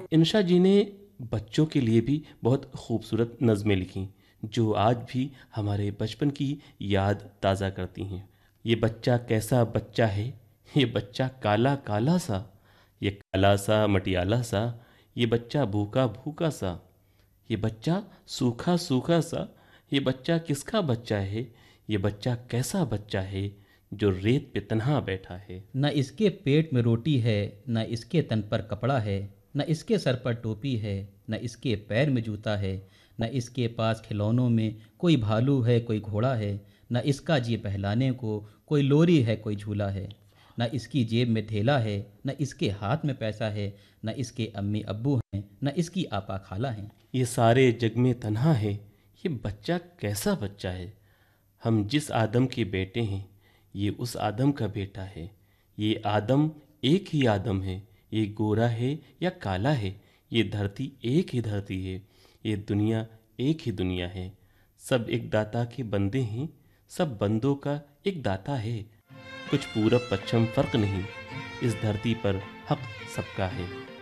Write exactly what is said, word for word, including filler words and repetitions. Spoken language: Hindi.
इंशा जी ने बच्चों के लिए भी बहुत खूबसूरत नज़में लिखीं जो आज भी हमारे बचपन की याद ताज़ा करती हैं। ये बच्चा कैसा बच्चा है, ये बच्चा काला काला सा, ये काला सा मटियाला सा, ये बच्चा भूखा भूखा सा, ये बच्चा सूखा सूखा सा, ये बच्चा किसका बच्चा है, ये बच्चा कैसा बच्चा है जो रेत पे तन्हा बैठा है। न इसके पेट में रोटी है, न इसके तन पर कपड़ा है, न इसके सर पर टोपी है, न इसके पैर में जूता है, न इसके पास खिलौनों में कोई भालू है कोई घोड़ा है, न इसका जी बहलाने को कोई लोरी है कोई झूला है, न इसकी जेब में थैला है, न इसके हाथ में पैसा है, न इसके अम्मी अब्बू हैं, न इसकी आपा खाला हैं। ये सारे जग में तन्हा है, ये बच्चा कैसा बच्चा है। हम जिस आदम के बेटे हैं ये उस आदम का बेटा है। ये आदम एक ही आदम है, ये गोरा है या काला है, ये धरती एक ही धरती है, ये दुनिया एक ही दुनिया है। सब एक दाता के बंदे हैं, सब बंदों का एक दाता है। कुछ पूरब पश्चिम फर्क नहीं, इस धरती पर हक सबका है।